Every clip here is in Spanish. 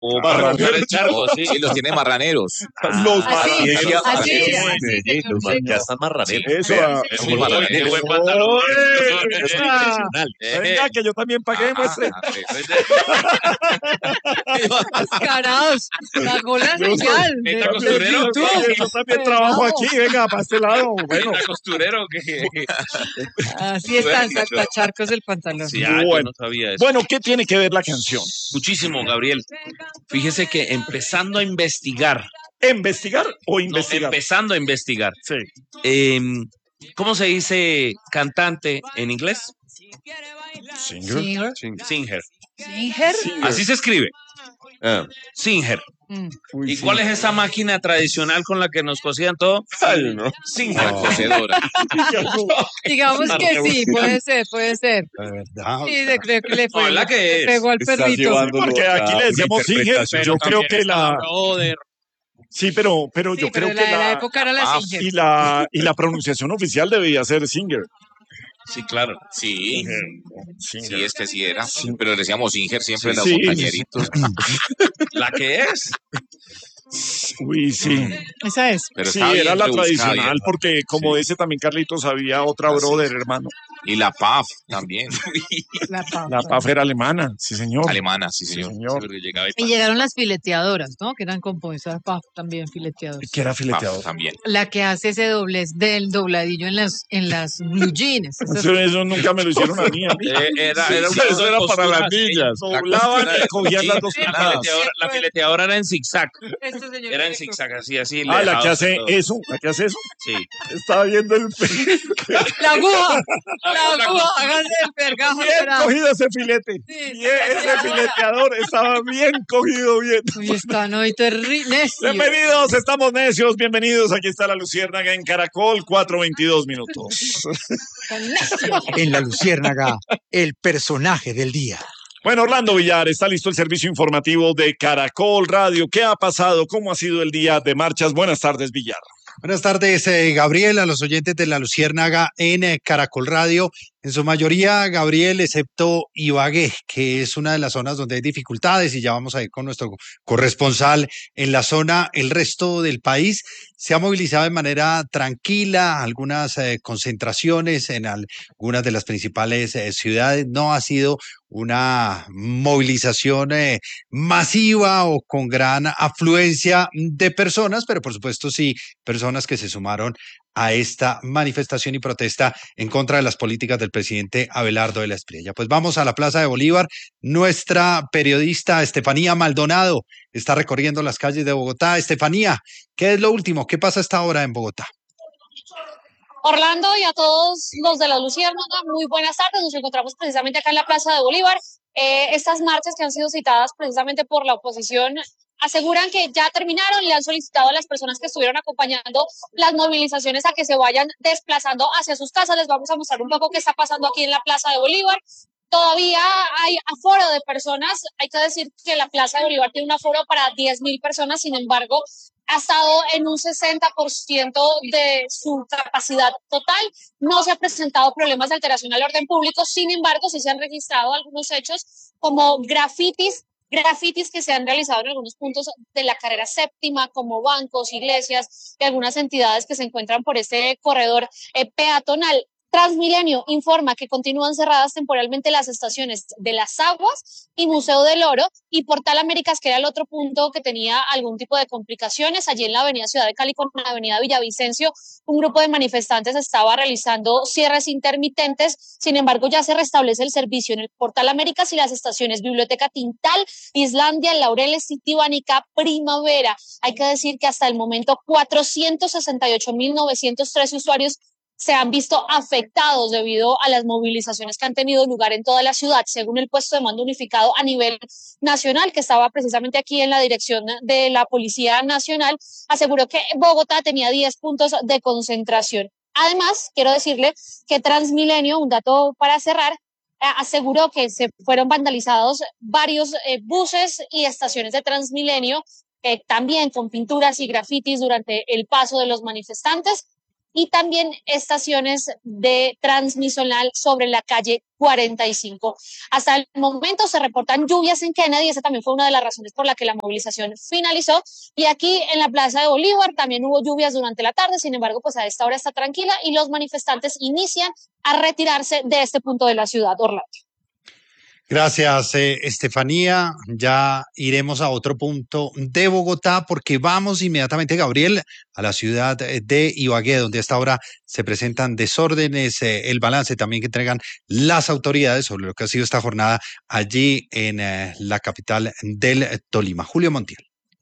O para cruzar el charco, sí. Sí, los tiene marraneros. Los marraneros. Ya están marraneros. Eso, Es muy marranero. Buen pantalón. Es intencional. Venga, que yo también pagué, muestre. Descarados, pagó la señal de costurero. YouTube. Yo también trabajo aquí, venga, para este lado. Bueno, Costurero que... Así están, saltacharcos el pantalón. Sí, yo no sabía eso. bueno, ¿qué tiene que ver la canción? Muchísimo, Gabriel. Fíjese que empezando a investigar. ¿Investigar o investigar? No, empezando a investigar. Sí. ¿Cómo se dice cantante en inglés? Singer. Singer. Singer. Así se escribe. Singer. ¿Y cuál es esa máquina tradicional con la que nos cosían todo? Ay, no. Singer. La cocedora. Digamos que sí, puede ser. Sí, creo que le pegó al perrito. Porque aquí le decíamos Singer, yo creo que la... Brother. Sí, pero yo creo que la época era la Singer. y la pronunciación oficial debía ser Singer. Sí, claro. Sí. Singer. Sí, es que sí era. Pero decíamos Singer siempre los Sí. compañeritos. ¿La que es? Uy, sí. Esa es. Pero Sí, estaba bien era la rebuscada, tradicional, bien. porque como dice también Carlitos, había otra brother, hermano. Y la PAF también. La La PAF era alemana, sí, señor. Alemana, sí, señor. Y llegaron las fileteadoras, ¿no? Que eran compuestas PAF también fileteadoras. Que era fileteado. PAF también. La que hace ese doblez del dobladillo en las blue jeans. Eso nunca me lo hicieron a mí. Eso era para las niñas. Doblaban y cogían las dos puntadas. La fileteadora era en zigzag. Señor Era en zigzag, así. La que hace eso. ¿La que hace eso? Sí. Estaba viendo el... La aguja. Háganse el pergajo. Bien cogido ese filete. Sí, Bien, ese fileteador estaba bien cogido, bien. Uy, están hoy terribles. Bienvenidos, estamos necios. Bienvenidos. Aquí está la Luciérnaga en Caracol, 4:22 minutos. En la Luciérnaga, el personaje del día. Bueno, Orlando Villar, está listo el servicio informativo de Caracol Radio. ¿Qué ha pasado? ¿Cómo ha sido el día de marchas? Buenas tardes, Villar. Buenas tardes, Gabriel, a los oyentes de la Luciérnaga en Caracol Radio. En su mayoría, Gabriel, excepto Ibagué, que es una de las zonas donde hay dificultades, y ya vamos a ir con nuestro corresponsal en la zona. El resto del país se ha movilizado de manera tranquila, algunas concentraciones en algunas de las principales ciudades. No ha sido una movilización masiva o con gran afluencia de personas, pero por supuesto sí, personas que se sumaron a esta manifestación y protesta en contra de las políticas del presidente Abelardo de la Espriella. Pues vamos a la Plaza de Bolívar. Nuestra periodista Estefanía Maldonado está recorriendo las calles de Bogotá. Estefanía, ¿qué es lo último? ¿Qué pasa a esta hora en Bogotá? Orlando y a todos los de la Luciérnaga, muy buenas tardes. Nos encontramos precisamente acá en la Plaza de Bolívar. Estas marchas que han sido citadas precisamente por la oposición aseguran que ya terminaron y le han solicitado a las personas que estuvieron acompañando las movilizaciones a que se vayan desplazando hacia sus casas. Les vamos a mostrar un poco qué está pasando aquí en la Plaza de Bolívar. Todavía hay aforo de personas. Hay que decir que la Plaza de Bolívar tiene un aforo para 10.000 personas. Sin embargo, ha estado en un 60% de su capacidad total. No se han presentado problemas de alteración al orden público. Sin embargo, sí se han registrado algunos hechos como grafitis que se han realizado en algunos puntos de la carrera séptima, como bancos, iglesias y algunas entidades que se encuentran por este corredor peatonal. Transmilenio informa que continúan cerradas temporalmente las estaciones de Las Aguas y Museo del Oro, y Portal Américas, que era el otro punto que tenía algún tipo de complicaciones. Allí en la avenida Ciudad de Cali con la avenida Villavicencio, un grupo de manifestantes estaba realizando cierres intermitentes. Sin embargo, ya se restablece el servicio en el Portal Américas y las estaciones Biblioteca Tintal, Islandia, Laureles, Citibánica, Primavera. Hay que decir que hasta el momento 468.913 usuarios se han visto afectados debido a las movilizaciones que han tenido lugar en toda la ciudad, según el puesto de mando unificado a nivel nacional, que estaba precisamente aquí en la dirección de la Policía Nacional. Aseguró que Bogotá tenía 10 puntos de concentración. Además, quiero decirle que Transmilenio, un dato para cerrar, aseguró que se fueron vandalizados varios buses y estaciones de Transmilenio, también con pinturas y grafitis durante el paso de los manifestantes. y también estaciones de transmisional sobre la calle 45. Hasta el momento se reportan lluvias en Kennedy, esa también fue una de las razones por la que la movilización finalizó, y aquí en la Plaza de Bolívar también hubo lluvias durante la tarde, sin embargo, pues a esta hora está tranquila y los manifestantes inician a retirarse de este punto de la ciudad, Orlando. Gracias, Estefanía. Ya iremos a otro punto de Bogotá porque vamos inmediatamente, Gabriel, a la ciudad de Ibagué, donde hasta ahora se presentan desórdenes, el balance también que entregan las autoridades sobre lo que ha sido esta jornada allí en la capital del Tolima. Julio Montiel.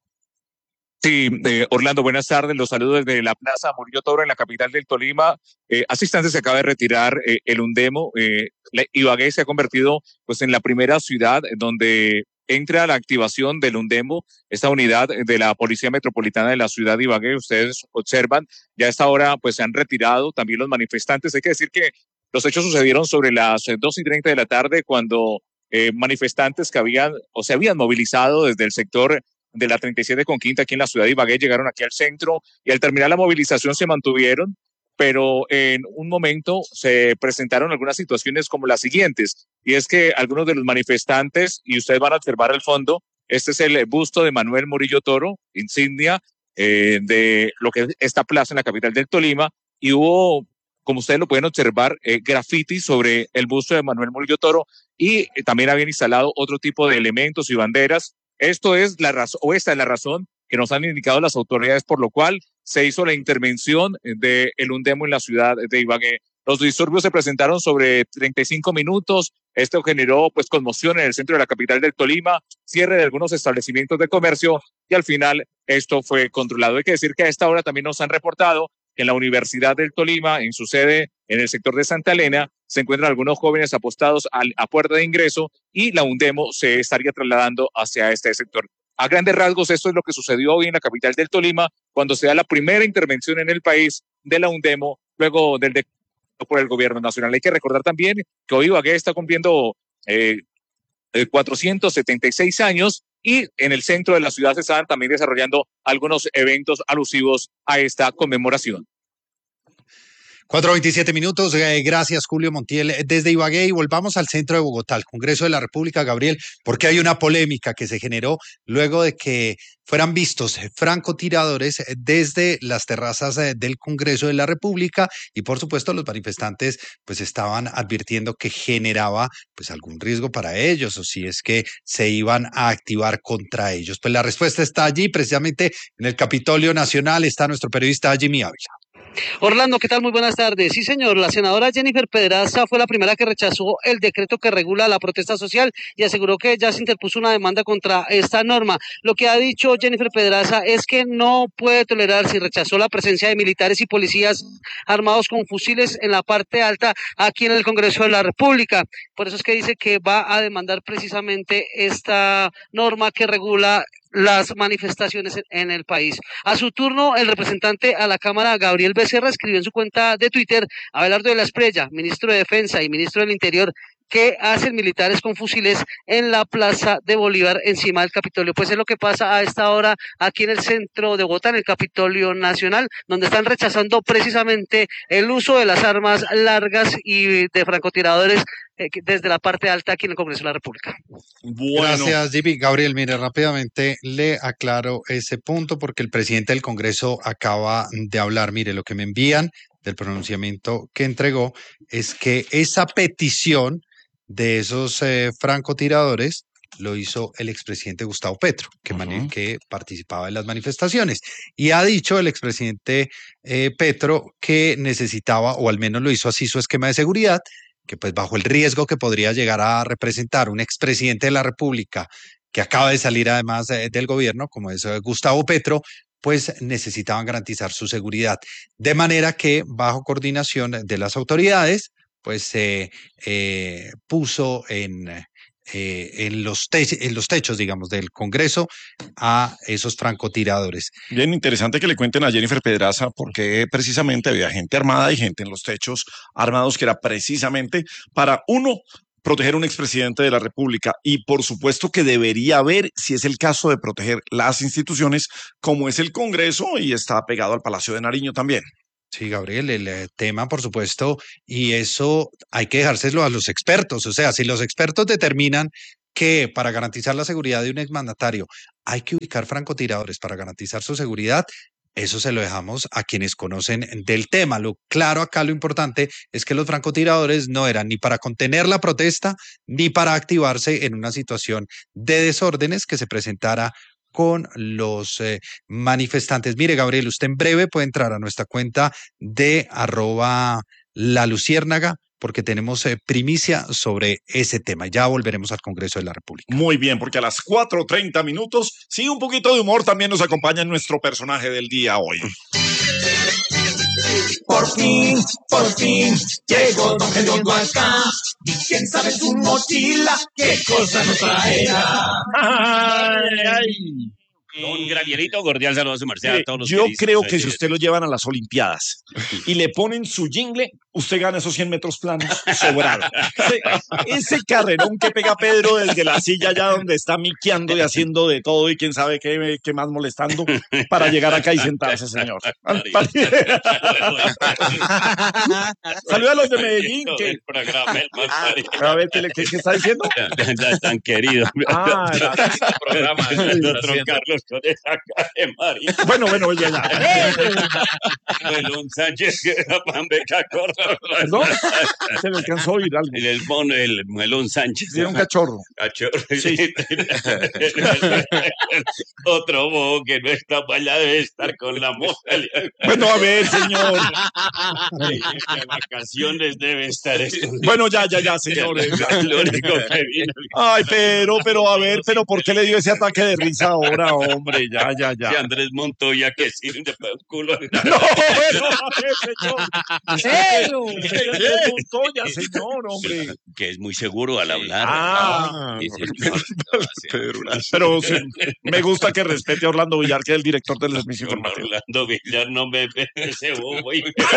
Sí, Orlando, buenas tardes. Los saludos desde la Plaza Murillo Toro en la capital del Tolima. Hace instantes se acaba de retirar el Undemo. Ibagué se ha convertido pues en la primera ciudad donde entra la activación del Undemo, esta unidad de la Policía Metropolitana de la ciudad de Ibagué. Ustedes observan, ya a esta hora pues se han retirado también los manifestantes. Hay que decir que los hechos sucedieron sobre las 2:30 de la tarde cuando manifestantes que se habían movilizado desde el sector de la 37 con Quinta aquí en la ciudad de Ibagué llegaron aquí al centro y al terminar la movilización se mantuvieron, pero en un momento se presentaron algunas situaciones como las siguientes, y es que algunos de los manifestantes, y ustedes van a observar al fondo, este es el busto de Manuel Murillo Toro, insignia de lo que es esta plaza en la capital del Tolima, y hubo, como ustedes lo pueden observar, graffiti sobre el busto de Manuel Murillo Toro, y también habían instalado otro tipo de elementos y banderas. Esta es la razón que nos han indicado las autoridades por lo cual se hizo la intervención del Undemo en la ciudad de Ibagué. Los disturbios se presentaron sobre 35 minutos. Esto generó pues conmoción en el centro de la capital del Tolima, cierre de algunos establecimientos de comercio y al final esto fue controlado. Hay que decir que a esta hora también nos han reportado que en la Universidad del Tolima, en su sede en el sector de Santa Elena, se encuentran algunos jóvenes apostados a puerta de ingreso y la Undemo se estaría trasladando hacia este sector. A grandes rasgos, esto es lo que sucedió hoy en la capital del Tolima, cuando se da la primera intervención en el país de la Undemo, luego del decreto por el gobierno nacional. Hay que recordar también que hoy Ibagué está cumpliendo 476 años y en el centro de la ciudad se están también desarrollando algunos eventos alusivos a esta conmemoración. 4:27 minutos. Gracias, Julio Montiel. Desde Ibagué y volvamos al centro de Bogotá, al Congreso de la República, Gabriel, porque hay una polémica que se generó luego de que fueran vistos francotiradores desde las terrazas del Congreso de la República y, por supuesto, los manifestantes pues estaban advirtiendo que generaba pues algún riesgo para ellos o si es que se iban a activar contra ellos. Pues la respuesta está allí, precisamente en el Capitolio Nacional está nuestro periodista Jimmy Ávila. Orlando, ¿qué tal? Muy buenas tardes. Sí, señor, la senadora Jennifer Pedraza fue la primera que rechazó el decreto que regula la protesta social y aseguró que ya se interpuso una demanda contra esta norma. Lo que ha dicho Jennifer Pedraza es que no puede tolerarse y rechazó la presencia de militares y policías armados con fusiles en la parte alta aquí en el Congreso de la República. Por eso es que dice que va a demandar precisamente esta norma que regula las manifestaciones en el país. A su turno, el representante a la Cámara, Gabriel Becerra, escribió en su cuenta de Twitter: Abelardo de la Espriella, ministro de Defensa y ministro del Interior, ¿qué hacen militares con fusiles en la Plaza de Bolívar encima del Capitolio? Pues es lo que pasa a esta hora aquí en el centro de Bogotá, en el Capitolio Nacional, donde están rechazando precisamente el uso de las armas largas y de francotiradores desde la parte alta aquí en el Congreso de la República. Bueno. Gracias, Jimmy. Gabriel, mire, rápidamente le aclaro ese punto porque el presidente del Congreso acaba de hablar. Mire, lo que me envían del pronunciamiento que entregó es que esa petición de esos francotiradores lo hizo el expresidente Gustavo Petro, que participaba en las manifestaciones. Y ha dicho el expresidente Petro que necesitaba, o al menos lo hizo así, su esquema de seguridad, que pues bajo el riesgo que podría llegar a representar un expresidente de la República que acaba de salir además del gobierno, como es Gustavo Petro, pues necesitaban garantizar su seguridad. De manera que bajo coordinación de las autoridades, pues se puso en los techos, digamos, del Congreso a esos francotiradores. Bien interesante que le cuenten a Jennifer Pedraza porque precisamente había gente armada y gente en los techos armados que era precisamente para proteger a un expresidente de la República y por supuesto que debería haber, si es el caso de proteger las instituciones como es el Congreso y está pegado al Palacio de Nariño también. Sí, Gabriel, el tema, por supuesto, y eso hay que dejárselo a los expertos. O sea, si los expertos determinan que para garantizar la seguridad de un exmandatario hay que ubicar francotiradores para garantizar su seguridad, eso se lo dejamos a quienes conocen del tema. Lo claro acá, lo importante es que los francotiradores no eran ni para contener la protesta ni para activarse en una situación de desórdenes que se presentara con los manifestantes. Mire, Gabriel, usted en breve puede entrar a nuestra cuenta de @laluciérnaga porque tenemos primicia sobre ese tema. Ya volveremos al Congreso de la República. Muy bien, porque a las 4:30 minutos, sí, un poquito de humor también nos acompaña nuestro personaje del día hoy. Por fin, llegó Don Gediondo acá. Y quién sabe su mochila, qué cosa nos traerá. Don Gravielito, cordial saludo a su merced a todos los Yo que creo que si usted lo llevan a las Olimpiadas y le ponen su jingle, usted gana esos 100 metros planos sobrado. Ese carrerón que pega Pedro desde la silla allá donde está miqueando y haciendo de todo y quién sabe qué más molestando para llegar acá y sentarse, señor. Saluda a los de Medellín. El programa, el más a ver, ¿qué está diciendo? Ya tan querido. El programa del otro Carlos con esa cara de María. Bueno, ya. Melón Sánchez, que era Pambeca Corra. ¿Perdón? Se le alcanzó a oír algo. El Melón Sánchez. Era un cachorro. Sí. Otro bobo que no está para allá debe estar con la moza. Bueno, a ver, señor. De vacaciones debe estar. Bueno, ya, señores. Lo único que vino. Ay, pero a ver, ¿por qué le dio ese ataque de risa ahora, hombre? Ya. Si Andrés Montoya que sirve para un culo. No, bueno, a ver, señor. Andrés Montoya, señor, hombre. Que es muy seguro al hablar. Pero me gusta que respete a Orlando Villar, que es el director del servicio informativo. Orlando Villar no me ve ese bobo.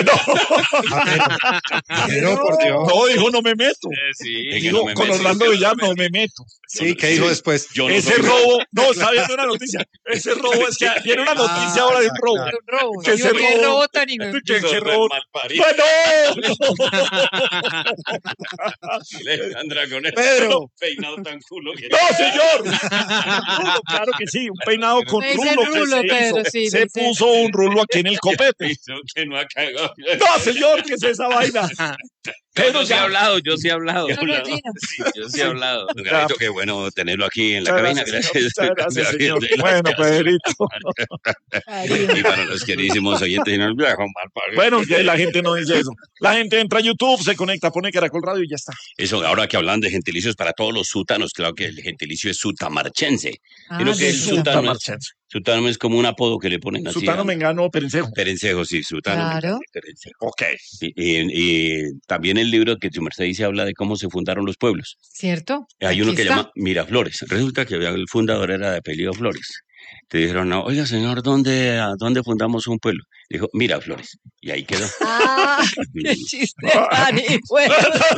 Pero, por Dios. No, dijo no me meto. Sí, digo, con Orlando Villar no me meto. Sí, ¿qué dijo después? Ese robo, no, está viendo una noticia. Ese robo es que viene una noticia ahora de un robo. Un robo. Que ese robo tan inútil. Que ese robo. Bueno. Alejandra con el Pedro. peinado tan culo que... ¡No, señor! Claro que sí, un peinado con rulo que se puso un rulo aquí en el copete. Que no ha cagado. ¡No, señor! ¿Qué es esa vaina? Yo sí he hablado. Yo sí he hablado. Garito, qué bueno tenerlo aquí en la cabina. Gracias. Gracias, señor. Bueno, Pedrito. Y para los queridísimos oyentes, no bueno, ya la gente no dice eso. La gente entra a YouTube, se conecta, pone Caracol Radio y ya está. Eso, ahora que hablan de gentilicios para todos los sutanos, claro que el gentilicio es sutamarchense. Creo que el sutano es como un apodo que le ponen así. Sutano, Mengano, Perencejo. Perencejo, sí, sutano. Claro. Perencejo. Ok. Y también el libro que tu merced dice habla de cómo se fundaron los pueblos. ¿Cierto? Hay uno que llama Miraflores. Resulta que el fundador era de apellido Flores. Te dijeron, no, oiga, señor, ¿dónde fundamos un pueblo? Dijo, Miraflores. Y ahí quedó. ¡Qué chiste tan bueno!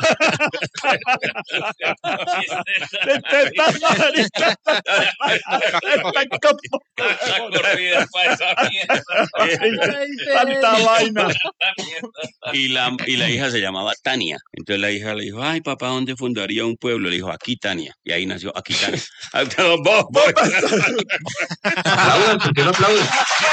Tanta vaina. Y la hija se llamaba Tania. Entonces la hija le dijo, ay, papá, ¿dónde fundaría un pueblo? Le dijo, aquí, Tania. Y ahí nació Aquitania. Aplaudan, ¿por qué no aplauden?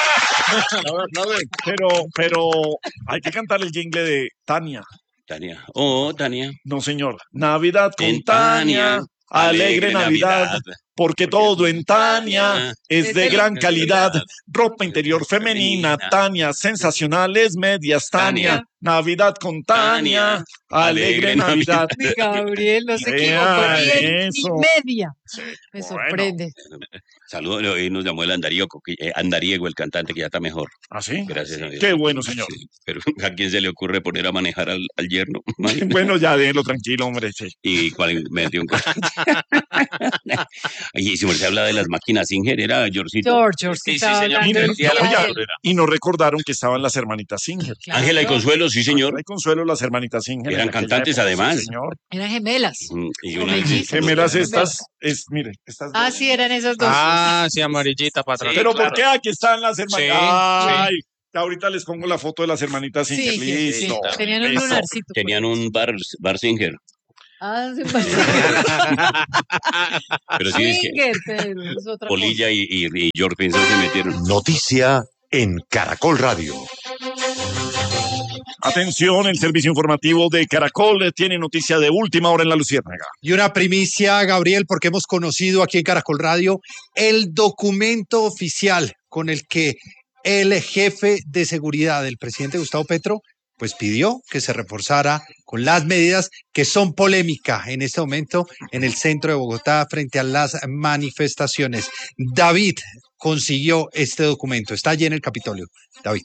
Pero hay que cantar el jingle de Tania. Tania. Oh, Tania. No, señor. Navidad con Tania. Alegre Navidad. Porque todo en Tania es de gran calidad. Ropa interior femenina, Tania. Sensacionales medias, Tania. Navidad con Tania. Alegre Navidad. Gabriel, no se equivocó. Media. Me sorprende. Saludos, hoy nos llamó el Andariego, el cantante, que ya está mejor. ¿Ah, sí? Gracias a Dios. Qué bueno, señor. Sí, pero ¿a quién se le ocurre poner a manejar al yerno? Bueno, ya déjelo tranquilo, hombre. Sí. ¿Y cuál metió un Y si se habla de las máquinas Singer, era Georgito. Sí, señor. Y nos recordaron que estaban las hermanitas Singer. Claro. Ángela y Consuelo, sí, señor. Ángela y Consuelo, las hermanitas Singer. Eran cantantes, además. Sí, señor. Eran gemelas. Y una gemelas estas, mire. Estas sí, eran esas dos. Sí, amarillita para atrás. Pero ¿por qué aquí están las hermanitas? Sí, Ay, Ahorita les pongo la foto de las hermanitas Sí, Singer. sí, sí. Listo. Tenían un Eso. lunarcito. Tenían un bar Singer. Ah, sí, Pero sí, es que Singer, pero es otra Polilla y George Pinzón se metieron. Noticia en Caracol Radio. Atención, el servicio informativo de Caracol tiene noticia de última hora en la Luciérnaga. Y una primicia, Gabriel, porque hemos conocido aquí en Caracol Radio el documento oficial con el que el jefe de seguridad del presidente Gustavo Petro pues pidió que se reforzara con las medidas que son polémica en este momento en el centro de Bogotá frente a las manifestaciones. David consiguió este documento, está allí en el Capitolio. David.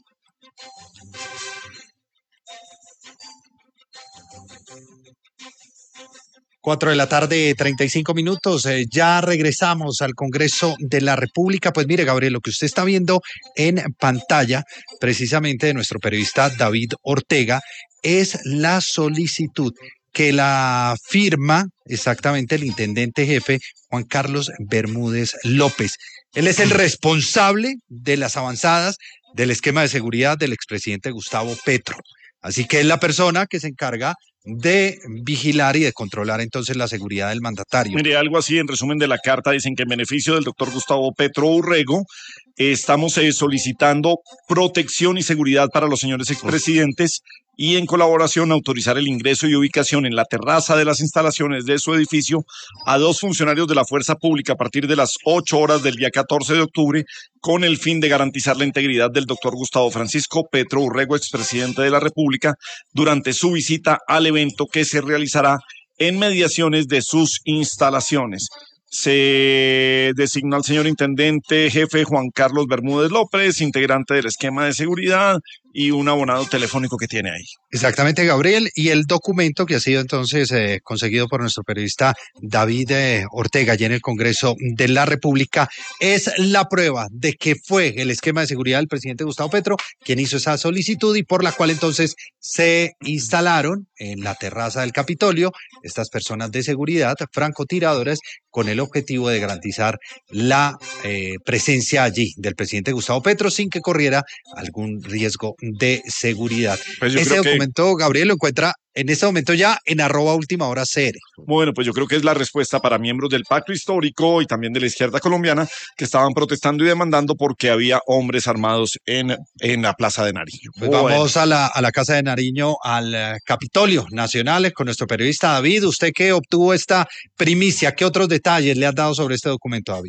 4 de la tarde, 35 minutos. Ya regresamos al Congreso de la República. Pues mire, Gabriel, lo que usted está viendo en pantalla, precisamente de nuestro periodista David Ortega, es la solicitud que la firma exactamente el intendente jefe Juan Carlos Bermúdez López. Él es el responsable de las avanzadas del esquema de seguridad del expresidente Gustavo Petro. Así que es la persona que se encarga de vigilar y de controlar entonces la seguridad del mandatario. Mire, algo así en resumen de la carta, dicen que en beneficio del doctor Gustavo Petro Urrego estamos solicitando protección y seguridad para los señores expresidentes y en colaboración autorizar el ingreso y ubicación en la terraza de las instalaciones de su edificio a 2 funcionarios de la fuerza pública a partir de las 8 horas del día 14 de octubre con el fin de garantizar la integridad del doctor Gustavo Francisco Petro Urrego, expresidente de la República, durante su visita al evento que se realizará en mediaciones de sus instalaciones. Se designó al señor intendente jefe Juan Carlos Bermúdez López, integrante del esquema de seguridad y un abonado telefónico que tiene ahí. Exactamente, Gabriel, y el documento que ha sido entonces conseguido por nuestro periodista David Ortega allí en el Congreso de la República es la prueba de que fue el esquema de seguridad del presidente Gustavo Petro quien hizo esa solicitud y por la cual entonces se instalaron en la terraza del Capitolio estas personas de seguridad, francotiradores, con el objetivo de garantizar la presencia allí del presidente Gustavo Petro sin que corriera algún riesgo de seguridad. Pues ese documento, Gabriel, lo encuentra en este momento ya en @ultimahora.cr. Bueno, pues yo creo que es la respuesta para miembros del Pacto Histórico y también de la izquierda colombiana que estaban protestando y demandando porque había hombres armados en la Plaza de Nariño. Pues vamos a la Casa de Nariño, al Capitolio Nacional, con nuestro periodista David. Usted que obtuvo esta primicia, ¿qué otros detalles le has dado sobre este documento, David?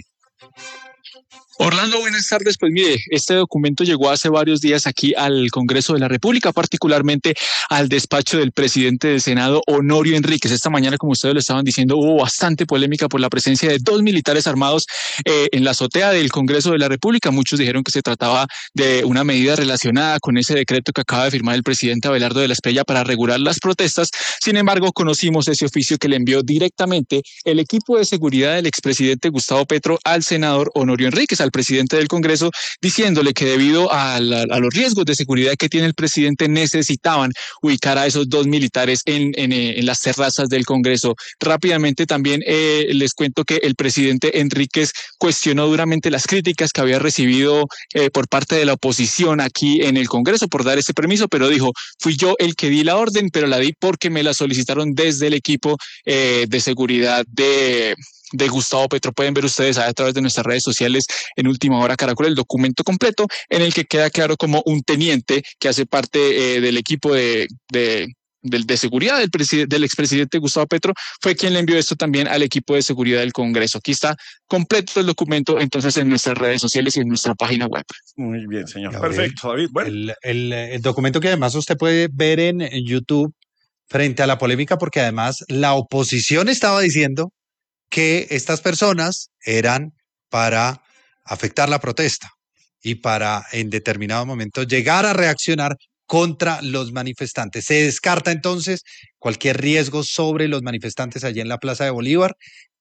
Orlando, buenas tardes. Pues mire, este documento llegó hace varios días aquí al Congreso de la República, particularmente al despacho del presidente del Senado, Honorio Enríquez. Esta mañana, como ustedes lo estaban diciendo, hubo bastante polémica por la presencia de 2 militares armados en la azotea del Congreso de la República. Muchos dijeron que se trataba de una medida relacionada con ese decreto que acaba de firmar el presidente Abelardo de la Espriella para regular las protestas. Sin embargo, conocimos ese oficio que le envió directamente el equipo de seguridad del expresidente Gustavo Petro al senador Honorio Enríquez, al presidente del Congreso, diciéndole que debido a los riesgos de seguridad que tiene el presidente necesitaban ubicar a esos 2 militares en las terrazas del Congreso. Rápidamente también les cuento que el presidente Enríquez cuestionó duramente las críticas que había recibido por parte de la oposición aquí en el Congreso por dar ese permiso, pero dijo, fui yo el que di la orden, pero la di porque me la solicitaron desde el equipo de seguridad de Gustavo Petro. Pueden ver ustedes a través de nuestras redes sociales en Última Hora Caracol el documento completo en el que queda claro como un teniente que hace parte del equipo de seguridad del expresidente Gustavo Petro fue quien le envió esto también al equipo de seguridad del Congreso. Aquí está completo el documento entonces en nuestras redes sociales y en nuestra página web. Muy bien, señor. Gabriel, Perfecto, David. Bueno. El documento que además usted puede ver en YouTube frente a la polémica porque además la oposición estaba diciendo que estas personas eran para afectar la protesta y para en determinado momento llegar a reaccionar contra los manifestantes. Se descarta entonces cualquier riesgo sobre los manifestantes allí en la Plaza de Bolívar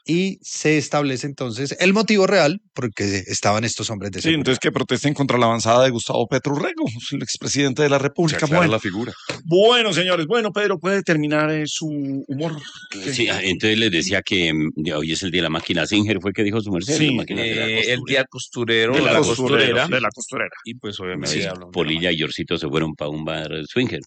y se establece entonces el motivo real por el que estaban estos hombres de Sí, seguridad. entonces que protesten contra la avanzada de Gustavo Petro Urrego, el expresidente de la República. Aclara Bueno, la figura. bueno, señores, bueno, Pedro, ¿puede terminar su humor? Sí, entonces les decía que hoy es el día de la máquina Singer, fue que dijo su merced. Sí, la máquina de la El día costurero, De la costurera. De la costurera. Y pues obviamente Sí, hablamos de la Polilla y Yorcito se fueron para un bar swinger.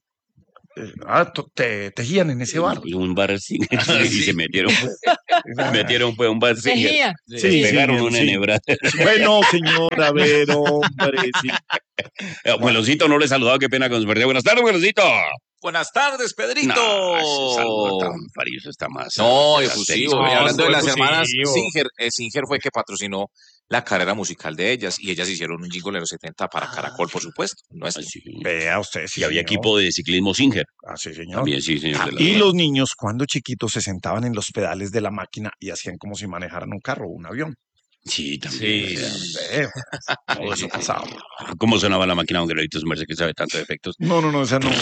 Tejían en ese bar. Un bar swinger y se metieron pues un bar swinger. Tejía. Se Sí, pegaron sí, una sí. enhebrada. Bueno, señor, a ver, hombre, sí. Abuelocito no le he saludado, qué pena con su partida. Buenas tardes, abuelocito. Buenas tardes, Pedrito. No, ese saludo tan farioso está más. No, más efusivo. asterisco. Hablando de las efusivo. hermanas Singer, Singer fue que patrocinó la carrera musical de ellas y ellas hicieron un jingle en los 70 para Caracol, por supuesto. Nuestro. Sí. Vea usted, sí. Y había señor. equipo de ciclismo Singer. Ah, sí, señor. También, sí, señor. de la Y verdad. los niños, cuando chiquitos, se sentaban en los pedales de la máquina y hacían como si manejaran un carro o un avión. Sí, también. Sí. o sea, Todo eso pasaba. ¿Cómo sonaba la máquina, don Guerrerito, su merced, que sabe tanto de efectos? No, esa no.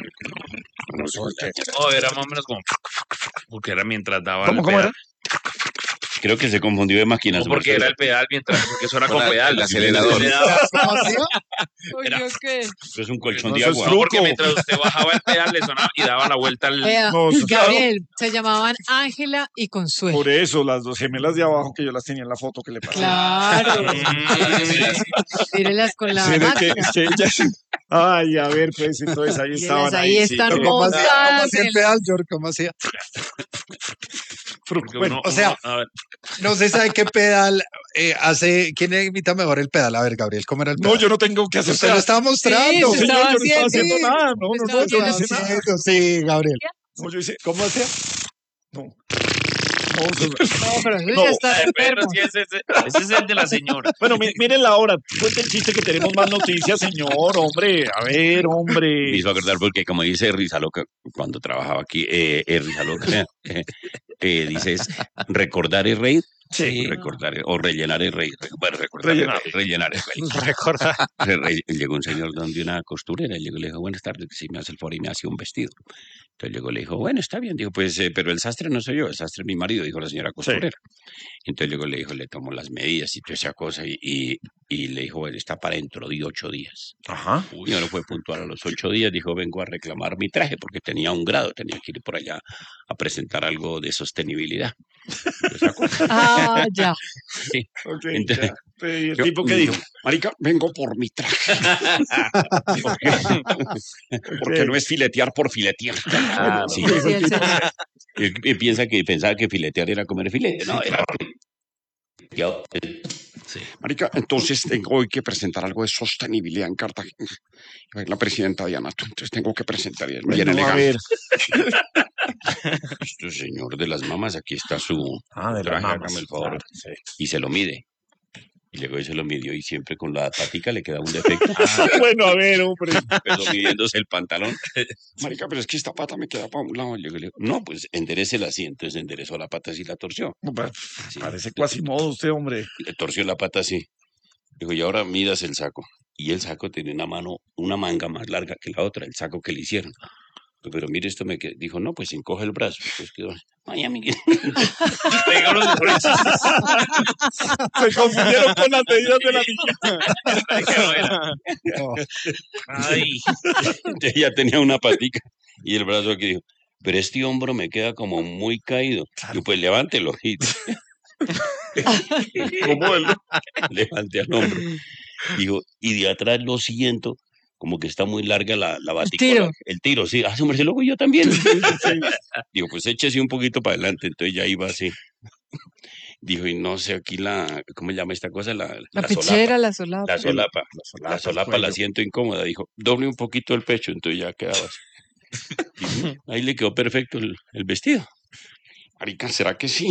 No, era más o menos como porque era mientras daba ¿Cómo era? Creo que se confundió de máquinas. No, porque era el pedal mientras, porque eso era con pedal. El acelerador. ¿Cómo hacía? Oye, ¿qué? Eso es un colchón No, de eso es agua. truco. Porque mientras usted bajaba el pedal le sonaba y daba la vuelta al... Vea, No, eso- Gabriel, se llamaban Ángela y Consuelo. Por eso, las dos gemelas de abajo que yo las tenía en la foto que le pasé. Claro. Mírelas con la Sí, de máquina. que ellas- Ay, a ver, pues entonces ahí Mírelas, estaban. ahí sí. están Pero ¿cómo montadas hacía el en- pedal, George? ¿Cómo hacía? Bueno, o sea, a ver, no se sabe qué pedal hace. ¿Quién imita mejor el pedal? A ver, Gabriel, ¿cómo era el pedal? no, yo no tengo que hacer Usted lo pedal. estaba mostrando. Sí, No, se señor, estaba yo no estaba haciendo. haciendo nada. No, Se no, estaba yo no haciendo. hice nada. Sí, Gabriel. No, yo hice, ¿cómo hacía? No. No, eso- No, pero eso No, ya está pero enfermo. sí, ese es el de la señora. Bueno, miren la hora. Cuente el chiste que tenemos más noticias, señor. Hombre, a ver, Me hombre. hizo acordar porque, como dice Rizaloca, cuando trabajaba aquí, Rizaloca, dice es recordar es reír. Sí. Recordar o rellenar es reír. Bueno, recordar Rellenar. rellenar es reír. Recordar. Llegó un señor donde una costurera y llegó y le dijo, buenas tardes, que si me hace el favor y me hace un vestido. Entonces llegó y le dijo, bueno, está bien. Dijo, pues, pero el sastre no soy yo, el sastre es mi marido, dijo la señora costurera. Entonces llegó y le dijo, le tomó las medidas y toda esa cosa y le dijo, bueno, está para dentro de 8 días. Ajá. Y no fue puntual a los 8 días, dijo, vengo a reclamar mi traje porque tenía un grado, tenía que ir por allá a presentar algo de sostenibilidad. Esa cosa. Ah, ya. Sí. Ok, Entonces, ya. ¿Y el yo- tipo qué dijo? Marica, vengo por mi traje. Porque no es filetear por filetear. Sí. Sí, el señor. Y pensaba que filetear era comer filete. No, era. Marica, entonces tengo hoy que presentar algo de sostenibilidad en Cartagena. La presidenta Diana, entonces tengo que presentar y es bien Bueno, a elegante. ver. Este señor de las mamas, aquí está su De traje, las mamas, hágame el favor. claro, sí. Y se lo mide. Y luego se lo midió y siempre con la patica le queda un defecto. Bueno, a ver, hombre. Empezó midiéndose el pantalón. Marica, pero es que esta pata me queda para un lado. Y le digo, no, pues enderécela así. Entonces enderezó la pata así y la torció. No, pa- Sí. Parece Quasimodo usted, hombre. Le torció la pata así. Dijo, y ahora midas el saco. Y el saco tenía una manga más larga que la otra, el saco que le hicieron. Pero mire, esto me quedó. Dijo, no, pues encoge el brazo. Pues quedó. Ay, amiguito. Se confundieron con las medidas de la niña. Ay, Entonces ya tenía una patica. Y el brazo aquí dijo, pero este hombro me queda como muy caído. Y pues levántelo. Y ¿Cómo él? levanté al hombro. Dijo, y de atrás lo siento, como que está muy larga la batícola. tiro. El tiro, sí. Ah, hombre, luego yo también. Digo, pues échese un poquito para adelante. Entonces ya iba así. Dijo, y no sé, aquí ¿cómo se llama esta cosa? La solapa. pichera, la solapa. La solapa. La solapa la cuello. siento incómoda. Dijo, doble un poquito el pecho. Entonces ya quedaba así. Y ahí le quedó perfecto el vestido. Marica, ¿será que sí?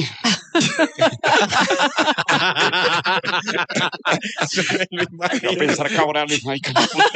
A pensar cabrales, marica.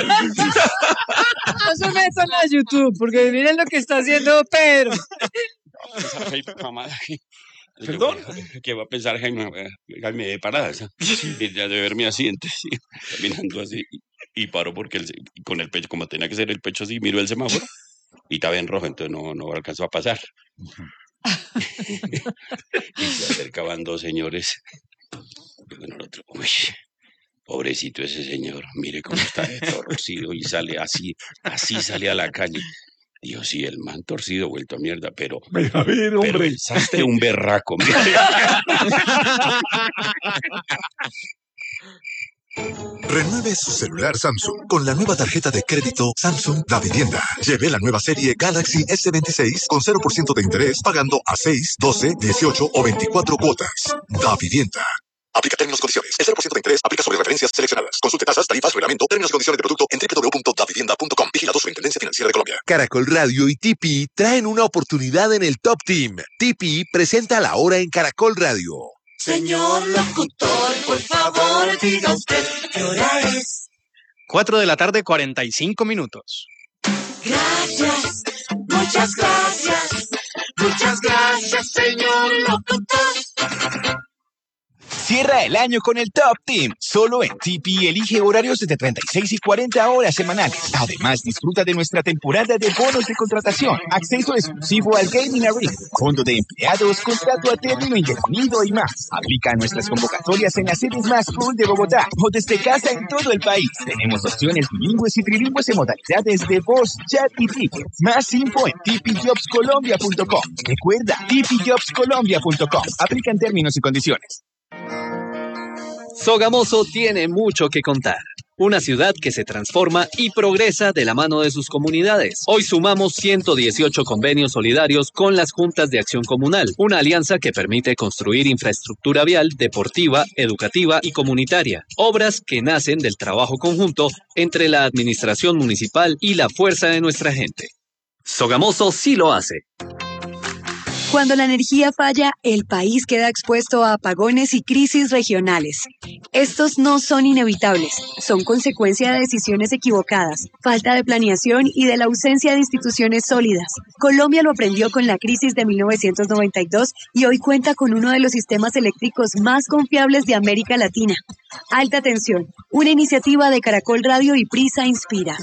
Eso me metan a YouTube, porque miren lo que está haciendo Pedro. Pensar Jaime Pamada. ¿Perdón? ¿Qué va a pensar Jaime de parada? De verme así, entonces, caminando así. Y paró porque con el pecho, como tenía que ser el pecho así, miró el semáforo y estaba en rojo, entonces no alcanzó a pasar. Y se acercaban dos señores. Y con el otro, uy, pobrecito ese señor, mire cómo está de torcido y sale así sale a la calle. Dios, sí, el man torcido, vuelto a mierda, pero... A ver, hombre. Pero el sastre un berraco. Renueve su celular Samsung con la nueva tarjeta de crédito Samsung Da Vivienda. Lleve la nueva serie Galaxy S26 con 0% de interés pagando a 6, 12, 18 o 24 cuotas. Da Vivienda. Aplica términos y condiciones. El 0% de interés aplica sobre referencias seleccionadas. Consulte tasas, tarifas, reglamento, términos y condiciones de producto en www.davivienda.com. Vigilado Superintendencia Financiera de Colombia. Caracol Radio y Tipi traen una oportunidad en el Top Team. Tipi presenta La Hora en Caracol Radio. Señor locutor, por favor, diga usted qué hora es. 4 de la tarde, 45 minutos. Gracias, muchas gracias, señor locutor. Cierra el año con el Top Team. Solo en Tipi elige horarios de 36 y 40 horas semanales. Además, disfruta de nuestra temporada de bonos de contratación, acceso exclusivo al Gaming Arena, fondo de empleados, contrato a término indefinido y más. Aplica nuestras convocatorias en las sedes más cool de Bogotá o desde casa en todo el país. Tenemos opciones bilingües y trilingües en modalidades de voz, chat y tickets. Más info en tipijobscolombia.com. Recuerda, tipijobscolombia.com. Aplican términos y condiciones. Sogamoso tiene mucho que contar. Una ciudad que se transforma y progresa de la mano de sus comunidades. Hoy sumamos 118 convenios solidarios con las Juntas de Acción Comunal, una alianza que permite construir infraestructura vial, deportiva, educativa y comunitaria. Obras que nacen del trabajo conjunto entre la administración municipal y la fuerza de nuestra gente. Sogamoso sí lo hace. Cuando la energía falla, el país queda expuesto a apagones y crisis regionales. Estos no son inevitables, son consecuencia de decisiones equivocadas, falta de planeación y de la ausencia de instituciones sólidas. Colombia lo aprendió con la crisis de 1992 y hoy cuenta con uno de los sistemas eléctricos más confiables de América Latina. Alta Tensión, una iniciativa de Caracol Radio y Prisa Inspira.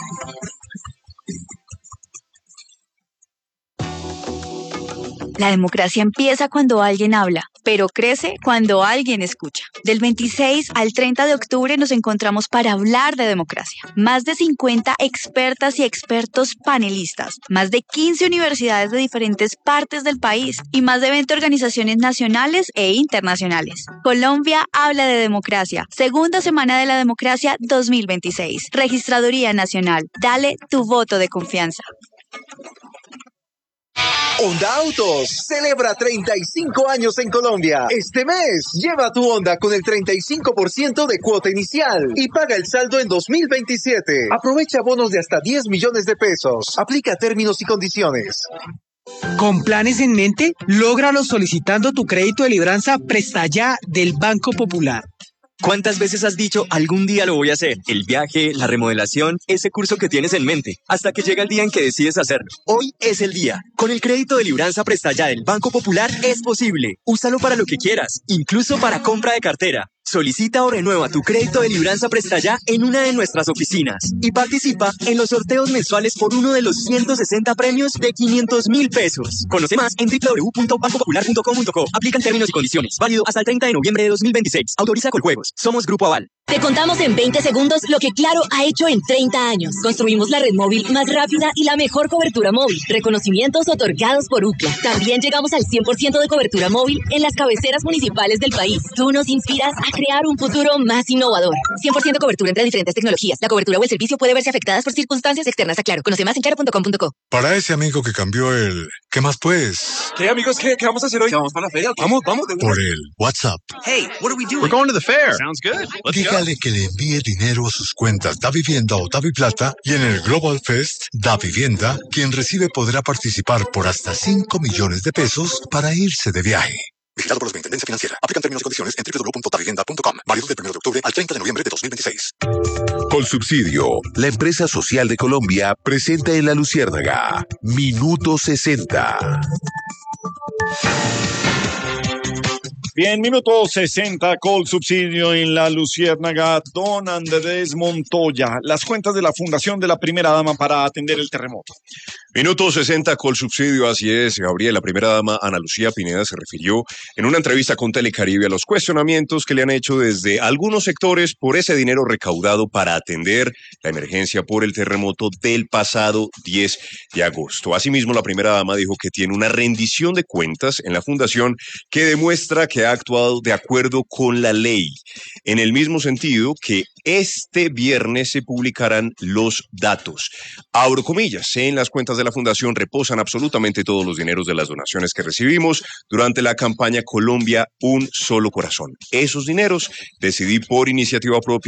La democracia empieza cuando alguien habla, pero crece cuando alguien escucha. Del 26 al 30 de octubre nos encontramos para hablar de democracia. Más de 50 expertas y expertos panelistas, más de 15 universidades de diferentes partes del país y más de 20 organizaciones nacionales e internacionales. Colombia habla de democracia. Segunda semana de la democracia 2026. Registraduría Nacional. Dale tu voto de confianza. Honda Autos celebra 35 años en Colombia. Este mes, lleva tu Honda con el 35% de cuota inicial y paga el saldo en 2027. Aprovecha bonos de hasta 10 millones de pesos. Aplica términos y condiciones. ¿Con planes en mente? Lógralo solicitando tu crédito de libranza Presta Ya del Banco Popular. ¿Cuántas veces has dicho, algún día lo voy a hacer? El viaje, la remodelación, ese curso que tienes en mente, hasta que llega el día en que decides hacerlo. Hoy es el día. Con el crédito de libranza Presta Ya del Banco Popular es posible. Úsalo para lo que quieras, incluso para compra de cartera. Solicita o renueva tu crédito de libranza Presta Ya en una de nuestras oficinas y participa en los sorteos mensuales por uno de los 160 premios de 500.000 pesos. Conoce más en www.bancopopular.com.co. Aplican términos y condiciones. Válido hasta el 30 de noviembre de 2026. Autoriza Coljuegos. Somos Grupo Aval. Te contamos en 20 segundos lo que Claro ha hecho en 30 años. Construimos la red móvil más rápida y la mejor cobertura móvil. Reconocimientos otorgados por UCLA. También llegamos al 100% de cobertura móvil en las cabeceras municipales del país. Tú nos inspiras a crear un futuro más innovador. 100% cobertura entre diferentes tecnologías. La cobertura o el servicio puede verse afectadas por circunstancias externas a Claro. Conoce más en claro.com.co. Para ese amigo que cambió el... ¿Qué más pues? ¿Qué amigos? ¿Qué vamos a hacer hoy? ¿Vamos para la feria? Vamos. Por el WhatsApp. Hey, what are we doing? We're going to the fair. Sounds good. Let's Dígale que le envíe dinero a sus cuentas Davivienda o Daviplata y en el Global Fest Davivienda, quien recibe podrá participar por hasta 5 millones de pesos para irse de viaje. Vigilado por la Superintendencia Financiera. Aplican términos y condiciones en www.davivienda.com. Válido del 1 de octubre al 30 de noviembre de 2026. Colsubsidio, la empresa social de Colombia, presenta en La Luciérnaga Minuto 60. Bien, minuto 60, Colsubsidio en la Luciérnaga. Don Andrés Montoya, las cuentas de la Fundación de la Primera Dama para atender el terremoto. Minuto 60, Colsubsidio, así es, Gabriel. La primera dama, Ana Lucía Pineda, se refirió en una entrevista con Telecaribe a los cuestionamientos que le han hecho desde algunos sectores por ese dinero recaudado para atender la emergencia por el terremoto del pasado 10 de agosto. Asimismo, la primera dama dijo que tiene una rendición de cuentas en la fundación que demuestra que ha actuado de acuerdo con la ley. En el mismo sentido que este viernes se publicarán los datos. Abro comillas, en las cuentas de la fundación reposan absolutamente todos los dineros de las donaciones que recibimos durante la campaña Colombia Un Solo Corazón. Esos dineros decidí por iniciativa propia